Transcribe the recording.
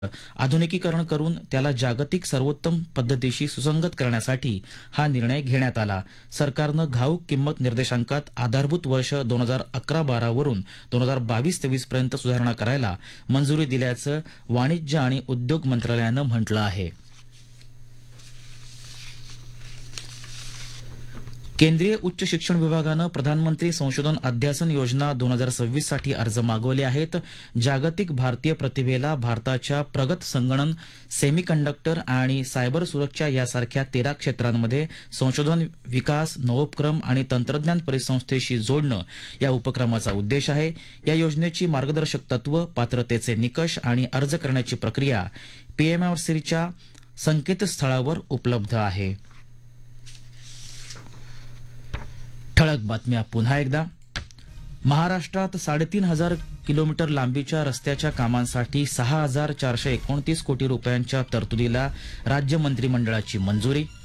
आधुनिकीकरण करून त्याला जागतिक सर्वोत्तम पद्धतीशी सुसंगत करण्यासाठी हा निर्णय घेण्यात आला. सरकारनं घाऊक किंमत निर्देशांकात आधारभूत वर्ष 2011-12 वरून 2022-23 पर्यंत सुधारणा करायला मंजुरी दिल्याचं वाणिज्य आणि उद्योग मंत्रालयानं म्हटलं आहे. केंद्रीय उच्च शिक्षण विभागानं प्रधानमंत्री संशोधन अध्यासन योजना 2026 साठी अर्ज मागवले आहेत. जागतिक भारतीय प्रतिभेला भारताच्या प्रगत संगणन, सेमीकंडक्टर आणि सायबर सुरक्षा यासारख्या 13 क्षेत्रांमध्ये संशोधन, विकास, नवोपक्रम आणि तंत्रज्ञान परिसंस्थेशी जोडणं या उपक्रमाचा उद्देश आहे. या योजनेची मार्गदर्शक तत्व, पात्रतेचे निकष आणि अर्ज करण्याची प्रक्रिया पीएमआरसीच्या संकेतस्थळावर उपलब्ध आहे. ठळक बातम्या पुन्हा एकदा. महाराष्ट्रात 3,500 किलोमीटर लांबीच्या रस्त्याच्या कामांसाठी 6,429 कोटी रुपयांच्या तरतुदीला राज्य मंत्रिमंडळाची मंजुरी.